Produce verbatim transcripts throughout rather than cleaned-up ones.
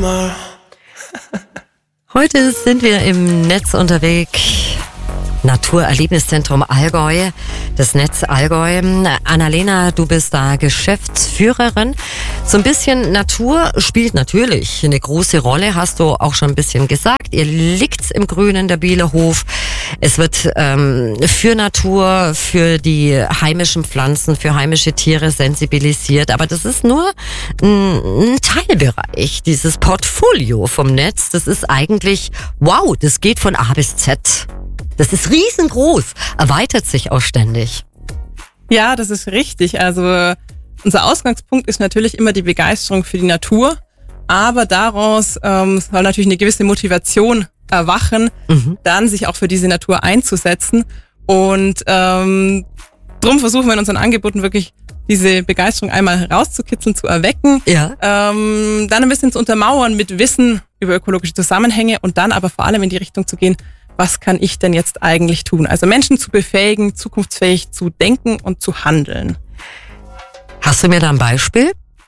mal. Heute sind wir im Netz unterwegs. Naturerlebniszentrum Allgäu, das Netz Allgäu. Annalena, du bist da Geschäftsführerin. So ein bisschen Natur spielt natürlich eine große Rolle, hast du auch schon ein bisschen gesagt. Ihr liegt im Grünen, der Bielerhof. Es wird ähm, für Natur, für die heimischen Pflanzen, für heimische Tiere sensibilisiert. Aber das ist nur ein, ein Teilbereich, dieses Portfolio vom Netz. Das ist eigentlich, wow, das geht von A bis Z. Das ist riesengroß, erweitert sich auch ständig. Ja, das ist richtig. Also unser Ausgangspunkt ist natürlich immer die Begeisterung für die Natur, aber daraus ähm, soll natürlich eine gewisse Motivation erwachen, mhm. dann sich auch für diese Natur einzusetzen. Und ähm, darum versuchen wir in unseren Angeboten wirklich diese Begeisterung einmal herauszukitzeln, zu erwecken, ja. ähm, dann ein bisschen zu untermauern mit Wissen über ökologische Zusammenhänge und dann aber vor allem in die Richtung zu gehen, was kann ich denn jetzt eigentlich tun? Also Menschen zu befähigen, zukunftsfähig zu denken und zu handeln. Hast du mir da ein Beispiel?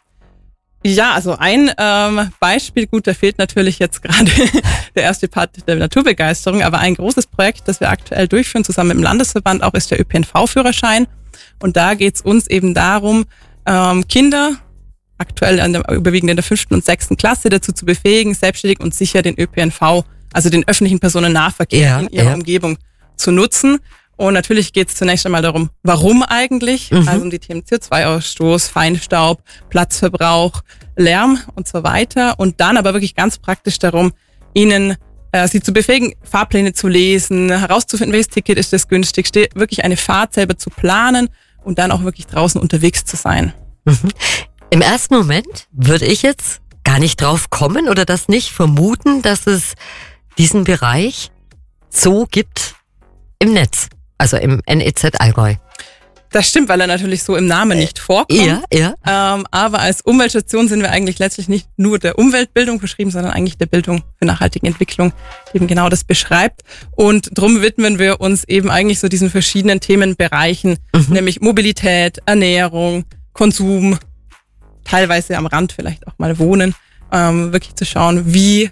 Ja, also ein ähm, Beispiel, gut, da fehlt natürlich jetzt gerade der erste Part der Naturbegeisterung, aber ein großes Projekt, das wir aktuell durchführen, zusammen mit dem Landesverband auch, ist der Ö P N V-Führerschein. Und da geht es uns eben darum, ähm, Kinder, aktuell an der, überwiegend in der fünften und sechsten Klasse, dazu zu befähigen, selbstständig und sicher den Ö P N V, also den öffentlichen Personennahverkehr ja, in ihrer ja. Umgebung zu nutzen. Und natürlich geht es zunächst einmal darum, warum eigentlich, mhm. also um die Themen C O zwei Ausstoß, Feinstaub, Platzverbrauch, Lärm und so weiter. Und dann aber wirklich ganz praktisch darum, ihnen äh, sie zu befähigen, Fahrpläne zu lesen, herauszufinden, welches Ticket ist das günstigste, wirklich eine Fahrt selber zu planen und dann auch wirklich draußen unterwegs zu sein. Mhm. Im ersten Moment würde ich jetzt gar nicht drauf kommen oder das nicht vermuten, dass es diesen Bereich so gibt im Netz, also im N E Z Allgäu. Das stimmt, weil er natürlich so im Namen nicht vorkommt. Ja, ja. Ähm, aber als Umweltstation sind wir eigentlich letztlich nicht nur der Umweltbildung verschrieben, sondern eigentlich der Bildung für nachhaltige Entwicklung, die eben genau das beschreibt. Und drum widmen wir uns eben eigentlich so diesen verschiedenen Themenbereichen, mhm. nämlich Mobilität, Ernährung, Konsum, teilweise am Rand vielleicht auch mal wohnen, ähm, wirklich zu schauen, wie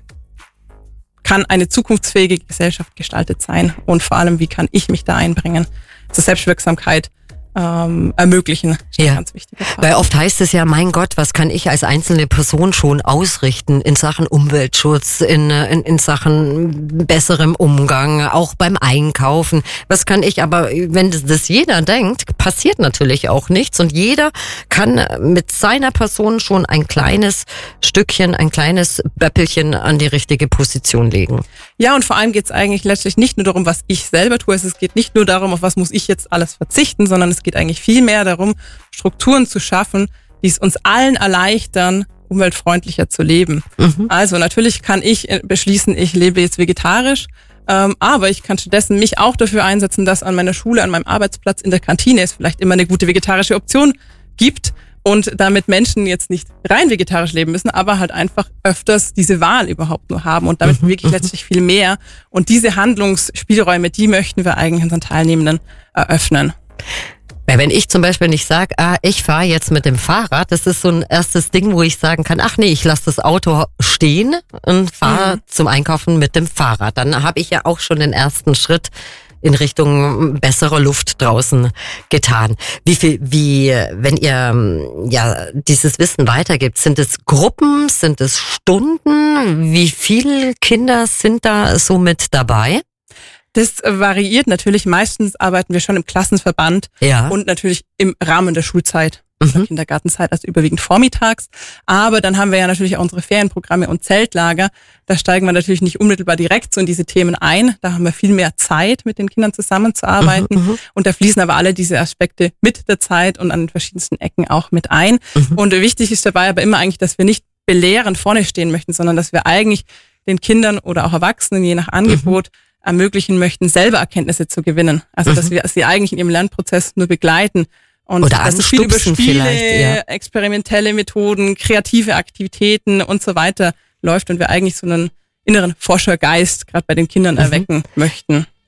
kann eine zukunftsfähige Gesellschaft gestaltet sein und vor allem, wie kann ich mich da einbringen zur Selbstwirksamkeit ähm, ermöglichen. Das ist ja. ein ganz wichtiger Fall. Weil oft heißt es ja, mein Gott, was kann ich als einzelne Person schon ausrichten in Sachen Umweltschutz, in, in, in Sachen besserem Umgang, auch beim Einkaufen. Was kann ich, aber wenn das, das jeder denkt, passiert natürlich auch nichts und jeder kann mit seiner Person schon ein kleines Stückchen, ein kleines Böppelchen an die richtige Position legen. Ja, und vor allem geht es eigentlich letztlich nicht nur darum, was ich selber tue. Es geht nicht nur darum, auf was muss ich jetzt alles verzichten, sondern es geht eigentlich viel mehr darum, Strukturen zu schaffen, die es uns allen erleichtern, umweltfreundlicher zu leben. Mhm. Also natürlich kann ich beschließen, ich lebe jetzt vegetarisch, ähm, aber ich kann stattdessen mich auch dafür einsetzen, dass an meiner Schule, an meinem Arbeitsplatz, in der Kantine es vielleicht immer eine gute vegetarische Option gibt und damit Menschen jetzt nicht rein vegetarisch leben müssen, aber halt einfach öfters diese Wahl überhaupt nur haben und damit mhm. wirklich letztlich viel mehr. Und diese Handlungsspielräume, die möchten wir eigentlich unseren Teilnehmenden eröffnen. Weil wenn ich zum Beispiel nicht sage, ah, ich fahre jetzt mit dem Fahrrad, das ist so ein erstes Ding, wo ich sagen kann, ach nee, ich lasse das Auto stehen und fahre mhm. zum Einkaufen mit dem Fahrrad. Dann habe ich ja auch schon den ersten Schritt in Richtung besserer Luft draußen getan. Wie viel, wie, wenn ihr ja dieses Wissen weitergibt, sind es Gruppen, sind es Stunden? Wie viele Kinder sind da so mit dabei? Das variiert natürlich. Meistens arbeiten wir schon im Klassenverband ja. und natürlich im Rahmen der Schulzeit, der mhm. Kindergartenzeit, also überwiegend vormittags. Aber dann haben wir ja natürlich auch unsere Ferienprogramme und Zeltlager. Da steigen wir natürlich nicht unmittelbar direkt so in diese Themen ein. Da haben wir viel mehr Zeit, mit den Kindern zusammenzuarbeiten. Mhm, und da fließen aber alle diese Aspekte mit der Zeit und an den verschiedensten Ecken auch mit ein. Mhm. Und wichtig ist dabei aber immer eigentlich, dass wir nicht belehrend vorne stehen möchten, sondern dass wir eigentlich den Kindern oder auch Erwachsenen, je nach Angebot, mhm. ermöglichen möchten, selber Erkenntnisse zu gewinnen. Also, mhm. dass wir sie eigentlich in ihrem Lernprozess nur begleiten. Und Oder dass es viel über Spiele, ja. experimentelle Methoden, kreative Aktivitäten und so weiter läuft und wir eigentlich so einen inneren Forschergeist gerade bei den Kindern mhm. erwecken möchten.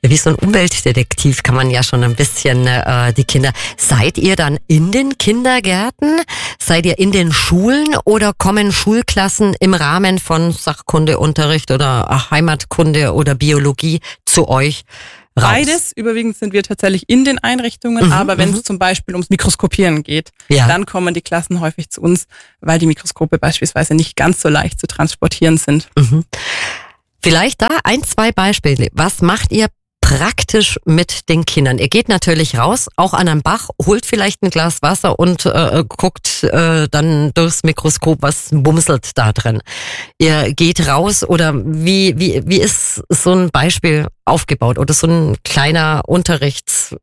Wie so ein Umweltdetektiv kann man ja schon ein bisschen äh, die Kinder. Seid ihr dann in den Kindergärten? Seid ihr in den Schulen oder kommen Schulklassen im Rahmen von Sachkundeunterricht oder Heimatkunde oder Biologie zu euch raus? Beides. Überwiegend sind wir tatsächlich in den Einrichtungen, Mhm, aber wenn es mhm. zum Beispiel ums Mikroskopieren geht, Ja. dann kommen die Klassen häufig zu uns, weil die Mikroskope beispielsweise nicht ganz so leicht zu transportieren sind. Mhm. Vielleicht da ein, zwei Beispiele. Was macht ihr praktisch mit den Kindern? Ihr geht natürlich raus, auch an einen Bach, holt vielleicht ein Glas Wasser und äh, guckt äh, dann durchs Mikroskop, was bumselt da drin. Ihr geht raus oder wie, wie, wie ist so ein Beispiel aufgebaut oder so ein kleiner Unterrichtsakt?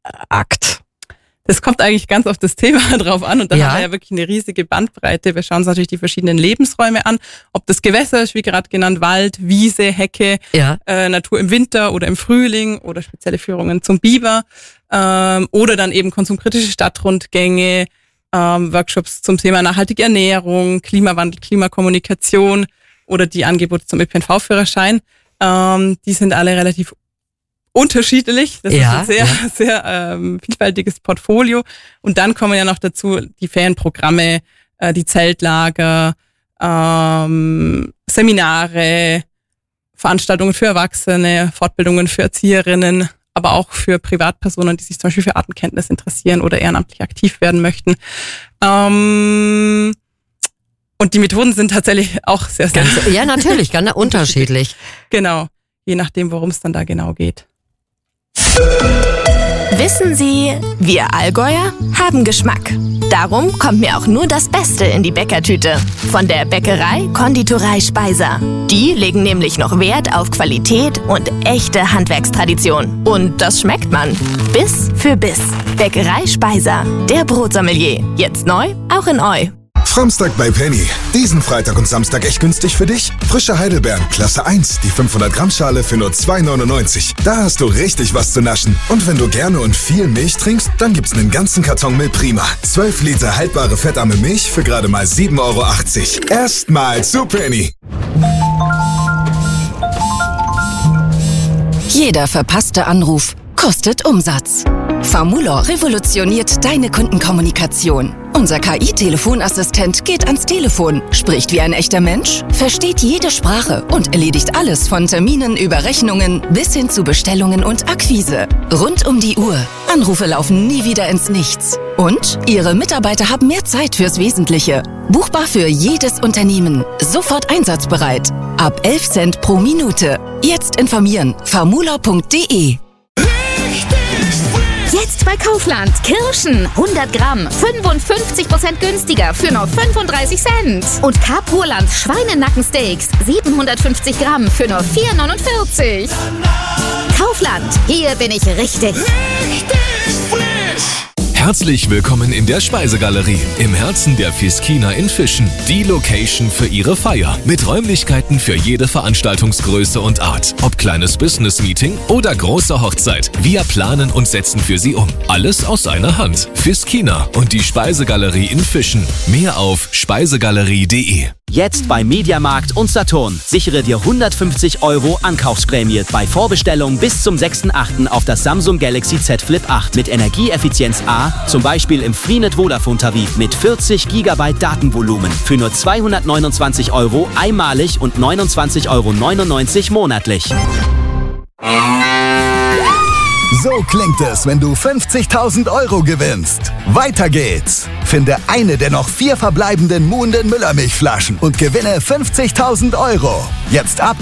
Das kommt eigentlich ganz auf das Thema drauf an und da Ja. haben wir ja wirklich eine riesige Bandbreite. Wir schauen uns natürlich die verschiedenen Lebensräume an, ob das Gewässer ist, wie gerade genannt, Wald, Wiese, Hecke, Ja. äh, Natur im Winter oder im Frühling oder spezielle Führungen zum Biber ähm, oder dann eben konsumkritische Stadtrundgänge, ähm, Workshops zum Thema nachhaltige Ernährung, Klimawandel, Klimakommunikation oder die Angebote zum Ö P N V-Führerschein. Ähm, die sind alle relativ unterschiedlich. Das Ja, ist ein sehr, ja. sehr ähm, vielfältiges Portfolio. Und dann kommen ja noch dazu die Ferienprogramme, äh, die Zeltlager, ähm, Seminare, Veranstaltungen für Erwachsene, Fortbildungen für Erzieherinnen, aber auch für Privatpersonen, die sich zum Beispiel für Artenkenntnis interessieren oder ehrenamtlich aktiv werden möchten. Ähm, und die Methoden sind tatsächlich auch sehr, sehr Ganz, ja, natürlich, ganz unterschiedlich. genau, je nachdem, worum es dann da genau geht. Wissen Sie, wir Allgäuer haben Geschmack. Darum kommt mir auch nur das Beste in die Bäckertüte. Von der Bäckerei Konditorei Speiser. Die legen nämlich noch Wert auf Qualität und echte Handwerkstradition. Und das schmeckt man. Biss für Biss. Bäckerei Speiser. Der Brotsommelier. Jetzt neu, auch in Eu. Samstag bei Penny. Diesen Freitag und Samstag echt günstig für dich? Frische Heidelbeeren, Klasse eins, die fünfhundert Gramm Schale für nur zwei neunundneunzig. Da hast du richtig was zu naschen. Und wenn du gerne und viel Milch trinkst, dann gibt's einen ganzen Karton Milch Prima. zwölf Liter haltbare fettarme Milch für gerade mal sieben Euro achtzig. Erstmal zu Penny. Jeder verpasste Anruf kostet Umsatz. Famulor revolutioniert deine Kundenkommunikation. Unser K I-Telefonassistent geht ans Telefon, spricht wie ein echter Mensch, versteht jede Sprache und erledigt alles von Terminen über Rechnungen bis hin zu Bestellungen und Akquise. Rund um die Uhr. Anrufe laufen nie wieder ins Nichts. Und Ihre Mitarbeiter haben mehr Zeit fürs Wesentliche. Buchbar für jedes Unternehmen. Sofort einsatzbereit. Ab elf Cent pro Minute. Jetzt informieren. famulor punkt de. Jetzt bei Kaufland. Kirschen hundert Gramm, fünfundfünfzig Prozent günstiger für nur fünfunddreißig Cent. Und Carpurland Schweinenackensteaks, siebenhundertfünfzig Gramm für nur vier neunundvierzig. Kaufland, hier bin ich richtig. Herzlich willkommen in der Speisegalerie im Herzen der Fiskina in Fischen. Die Location für Ihre Feier mit Räumlichkeiten für jede Veranstaltungsgröße und Art. Ob kleines Business-Meeting oder große Hochzeit. Wir planen und setzen für Sie um. Alles aus einer Hand. Fiskina und die Speisegalerie in Fischen. Mehr auf speisegalerie punkt de. Jetzt bei Mediamarkt und Saturn. Sichere dir hundertfünfzig Euro Ankaufsprämie bei Vorbestellung bis zum sechsten achten auf das Samsung Galaxy Z Flip acht mit Energieeffizienz A, zum Beispiel im Freenet Vodafone Tarif mit vierzig Gigabyte Datenvolumen für nur zweihundertneunundzwanzig Euro einmalig und neunundzwanzig Euro neunundneunzig monatlich. So klingt es, wenn du fünfzigtausend Euro gewinnst. Weiter geht's. Finde eine der noch vier verbleibenden Muhnden Müllermilchflaschen und gewinne fünfzigtausend Euro. Jetzt ab